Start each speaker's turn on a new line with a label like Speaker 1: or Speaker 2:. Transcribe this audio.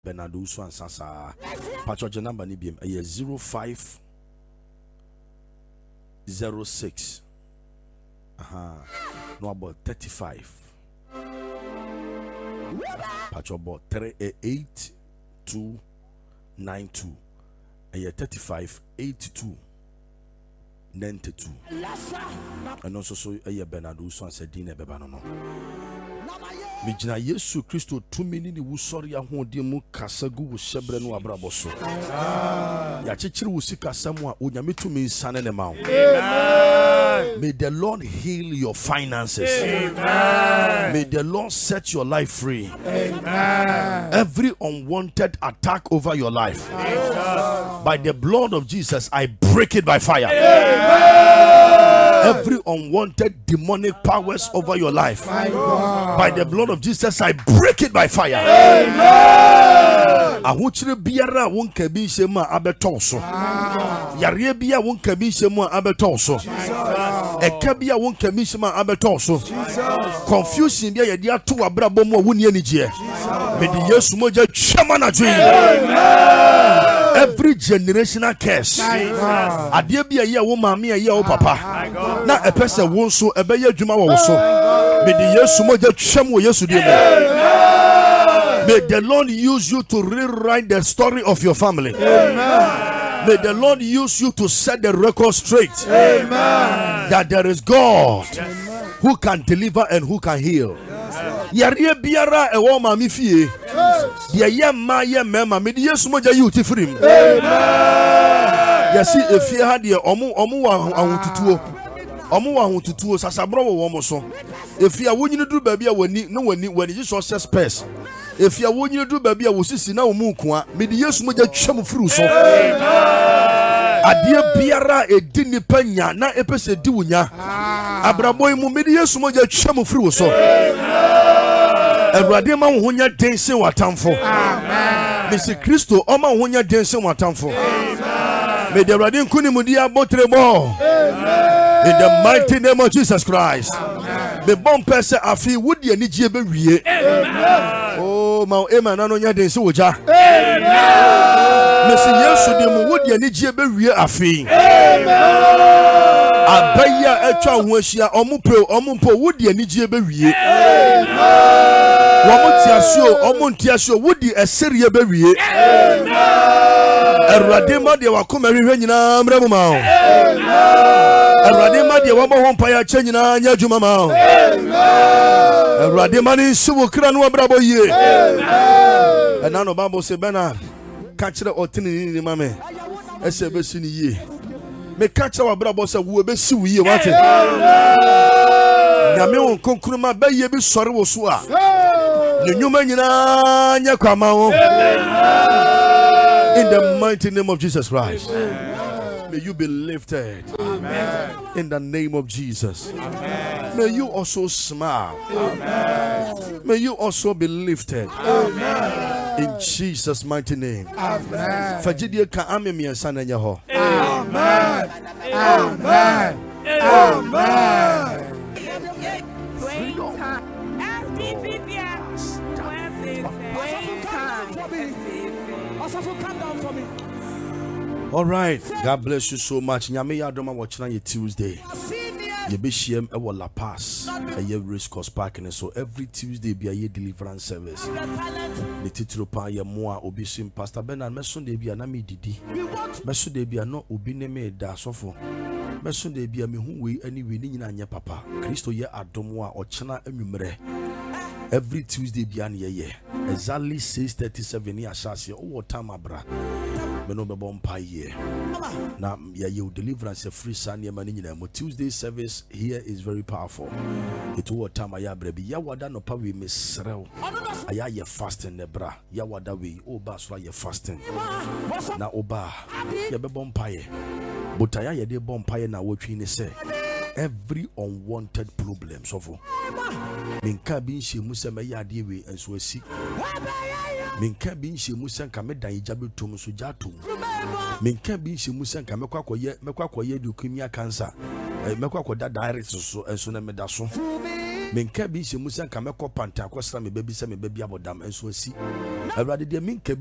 Speaker 1: Bernardo Swan Sasa. Patch number ni BM 0506. No about 35. Patch about 38292. 35 82 92. And also so Bernardo Swan said dinner bebano. Mijina Yesu Kristo tumini ni wusori ahode mu kasagu wo shebre no abraboso. Ya chechiri wusika samwa onyame tumi nsane ne mawo. May the Lord heal your finances. Amen. May the Lord set your life free. Amen. Every unwanted attack over your life, by the blood of Jesus, I break it by fire. Amen. Every unwanted demonic powers over your life, by the blood of Jesus, I break it by fire. Amen. Ahuchire biara wonka bi shema abetonso. Yare bia wonka bi shema abetonso. Ekabia wonka bi shema abetonso. Confusion bia yede ato abrabo mu woni anije. Me di Yesu moja chama na dwen. Every generational curse. Ade bia ye wo maame ye wo papa. Na epese wonso ebeye adwuma wo so. Me di Yesu moja chama wo Yesu di mo. May the Lord use you to rewrite the story of your family. Amen. May the Lord use you to set the record straight. Amen. That there is God, yes, who can deliver and who can heal. Yare biara e wo ma mi fie. Ye yemma ye mema me de Yesu moja yi utifrim. Amen. Yesi efie ha de omo wa ahotutuo. Omo wa ahotutuo sasabro wo mo so. Efie a wonyine duru ba bia wani no wani Jesus space. If you are one you do baby, I will see now Mukwa, may the Yesu moja chum through so. Adia biara e dini penya na epese diunya. Abraboy mu may the Yesu moja chum through so. Erade ma wonya dense watamfo. Mr. Christo oma wonya dense watamfo. May the Radin kuni mudia botrebo. In the mighty name of Jesus Christ. The bomb person afi would ye nije be wie. Oh ma ema na no nya den se woja. Amen. Mesi Yesu de mu would ye nije be wie afi. Amen. Abaya etwa ho ahia omumpo would ye nije be wie. Amen. Omontiasio would ye eserie be wie. Amen. Erade ma de wakoma hwehwe nyina mremu ma. Amen. Erade ma de wabo ho mpaya cha nyina nya dwuma ma. Amen. Erade ma ni suwo kra no abrabo ye. Amen. And now the Bible say Bernard catch the otini ni mame. Ese be si ni ye. Me catch our brabo say wo be si wo ye what? Nyame won konkuruma ba ye bi sori wo so a. Ne nyuma nyina nya kwama wo. In the mighty name of Jesus Christ. May you be lifted. Amen. In the name of Jesus. Amen. May you also smile. Amen. May you also be lifted. Amen. In Jesus' mighty name. Amen. Fajidie ka amemi ansana nya ho. Amen. Amen. Amen. All right, God bless you so much. Nyame ya doma watching on Tuesday. You be shame e La Paz, a year race course parking. So every Tuesday be a year deliverance service. The titro pa ye moa obi sim Pastor Bernard meso de bia na me didi. Meso de bia no obi ne me da sofo. Meso de bia me hu we anyway ni nyina anya papa. Kristo ye adom a ochena anwumre. Every Tuesday be an ye. Exactly 6:37 year shasi o time abra. No be bompa here. Now you deliverance a free Sunday morning. Tuesday service here is very powerful. It will time aya brebi. Ya wada no pa we misrew. Aya ye fasting nebra. Ya wada we oba so ye fasting. Na oba ye be bompa ye. But aya ye de bompa ye na wotwi ni say every unwanted problem so for. Minka bin she musa me ya de we enso asi. Minka bin she musa ka me dan ijabe tom so jatom. Minka bin she musa ka mekwa koye leukemia cancer. Mekwa koda dialysis so enso na meda so. Minka bin she musa ka mekwa panta kwasra me baby se me baby abodam enso asi. awurade deɛ menka